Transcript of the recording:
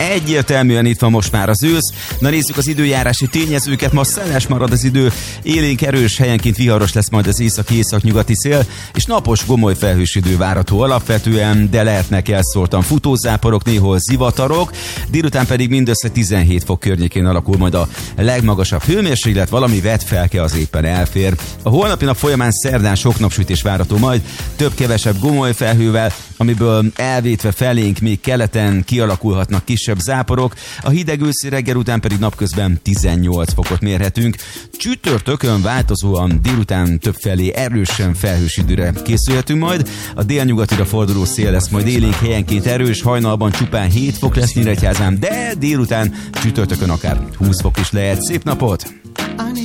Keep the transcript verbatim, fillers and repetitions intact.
Egyértelműen itt van most már az ősz. Na nézzük az időjárási tényezőket. Ma szeles marad az idő, élénk erős, helyenként viharos lesz majd az északi-északnyugati szél, és napos, gomoly felhős idő várható alapvetően, de lehetnek elszórtan futózáporok, néhol zivatarok, délután pedig mindössze tizenhét fok környékén alakul majd a legmagasabb hőmérséklet, valami vetfelke az éppen elfér. A holnapi nap folyamán szerdán sok napsütés várható majd, több-kevesebb gomoly felhővel, amiből elvétve felénk még keleten kialakulhatnak kisebb záporok, a hideg őszi reggel után pedig napközben tizennyolc fokot mérhetünk. Csütörtökön változóan délután többfelé erősen felhős időre készülhetünk majd, a délnyugatira forduló szél lesz majd élénk, helyenként erős, hajnalban csupán hét fok lesz Nyíregyházán, de délután csütörtökön akár húsz fok is lehet. Szép napot!